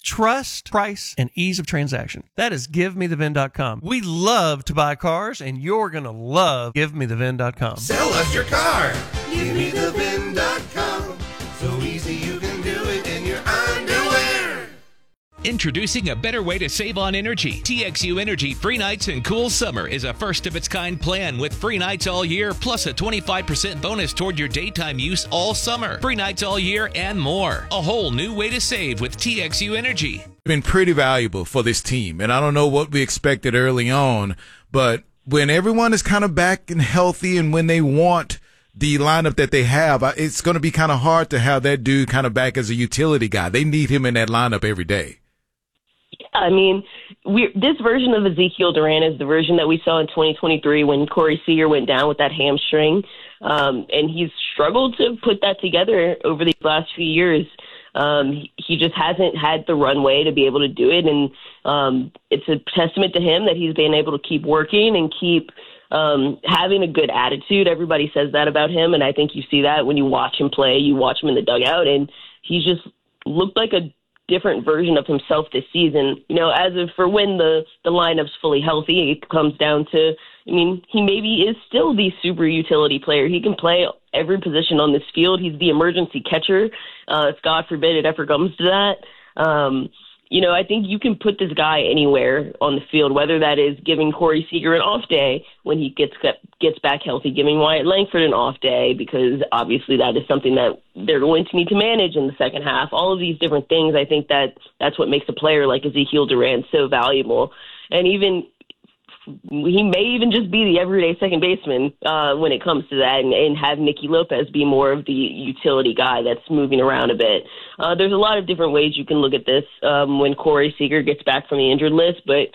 Trust, price, and ease of transaction. That is GiveMeTheVin.com. We love to buy cars, and you're going to love GiveMeTheVin.com. Sell us your car. GiveMeTheVin.com. So easy you can do it in your underwear. Introducing a better way to save on energy. TXU Energy Free Nights and Cool Summer is a first-of-its-kind plan with free nights all year, plus a 25% bonus toward your daytime use all summer. Free nights all year and more. A whole new way to save with TXU Energy. Been pretty valuable for this team, and I don't know what we expected early on, but when everyone is kind of back and healthy and when they want the lineup that they have, it's going to be kind of hard to have that dude kind of back as a utility guy. They need him in that lineup every day. I mean, this version of Ezekiel Duran is the version that we saw in 2023 when Corey Seager went down with that hamstring, and he's struggled to put that together over these last few years. He just hasn't had the runway to be able to do it, and it's a testament to him that he's been able to keep working and keep having a good attitude. Everybody says that about him, and I think you see that when you watch him play. You watch him in the dugout, and he's just looked like a different version of himself this season. You know, as of for when the lineup's fully healthy, it comes down to, I mean, he maybe is still the super utility player. He can play every position on this field. He's the emergency catcher. If God forbid it ever comes to that. You know, I think you can put this guy anywhere on the field, whether that is giving Corey Seager an off day when he gets back healthy, giving Wyatt Langford an off day, because obviously that is something that they're going to need to manage in the second half. All of these different things, I think that's what makes a player like Ezekiel Duran so valuable. And even he may even just be the everyday second baseman when it comes to that, and have Nicky Lopez be more of the utility guy that's moving around a bit. There's a lot of different ways you can look at this when Corey Seager gets back from the injured list, but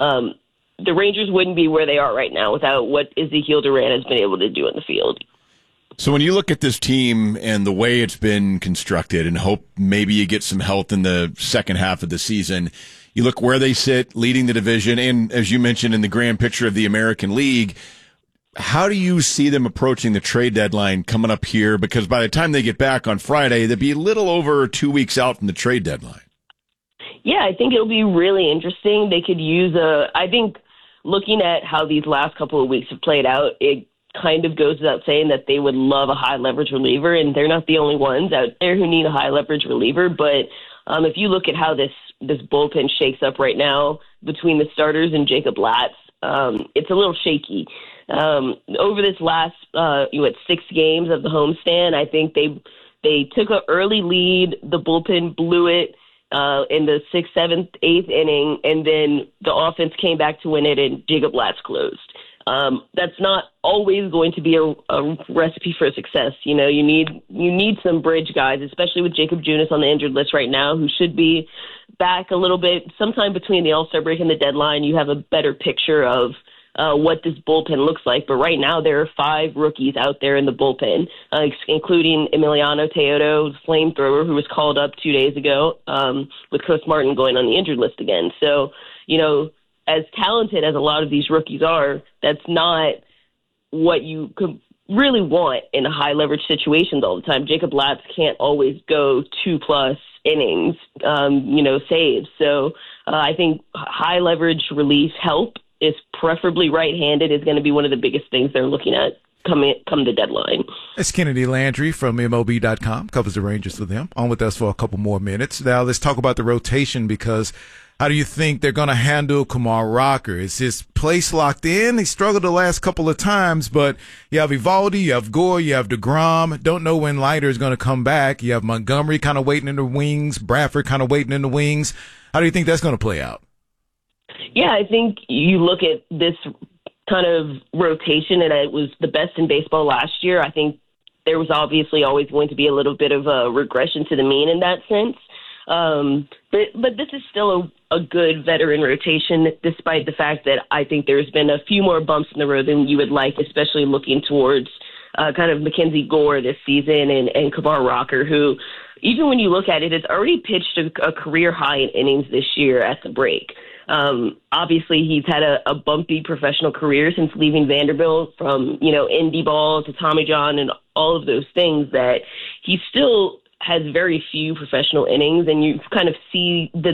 the Rangers wouldn't be where they are right now without what Ezekiel Duran has been able to do in the field. So when you look at this team and the way it's been constructed and hope maybe you get some health in the second half of the season, you look where they sit, leading the division, and as you mentioned in the grand picture of the American League, how do you see them approaching the trade deadline coming up here? Because by the time they get back on Friday, they'll be a little over 2 weeks out from the trade deadline. Yeah, I think it'll be really interesting. They could use I think looking at how these last couple of weeks have played out, it kind of goes without saying that they would love a high leverage reliever, and they're not the only ones out there who need a high leverage reliever. But if you look at how this bullpen shakes up right now between the starters and Jacob Latz, it's a little shaky. Over this last 6 games of the homestand, I think they took an early lead. The bullpen blew it in the 6th, 7th, 8th inning, and then the offense came back to win it, and Jacob Latz closed. That's not always going to be a recipe for success. You know, you need some bridge guys, especially with Jacob Junis on the injured list right now, who should be back a little bit sometime between the All-Star break and the deadline. You have a better picture of what this bullpen looks like. But right now there are 5 rookies out there in the bullpen, including Emiliano Teodo, flamethrower, who was called up 2 days ago, with Chris Martin going on the injured list again. So, you know, as talented as a lot of these rookies are, that's not what you could really want in high leverage situations all the time. Jacob Latz can't always go 2+ innings, saves. So I think high leverage relief help is preferably right-handed is going to be one of the biggest things they're looking at come the deadline. It's Kennedy Landry from MLB.com, covers the Rangers for them. On with us for a couple more minutes. Now let's talk about the rotation, because how do you think they're going to handle Kumar Rocker? Is his place locked in? He struggled the last couple of times, but you have Eovaldi, you have Gore, you have DeGrom. Don't know when Leiter is going to come back. You have Montgomery kind of waiting in the wings, Bradford kind of waiting in the wings. How do you think that's going to play out? Yeah, I think you look at this kind of rotation, and it was the best in baseball last year. I think there was obviously always going to be a little bit of a regression to the mean in that sense. But this is still a good veteran rotation, despite the fact that I think there's been a few more bumps in the road than you would like, especially looking towards kind of Mackenzie Gore this season and Kumar Rocker, who, even when you look at it, has already pitched a career high in innings this year at the break. Obviously, he's had a bumpy professional career since leaving Vanderbilt, from, indie ball to Tommy John and all of those things, that he still has very few professional innings, and you kind of see the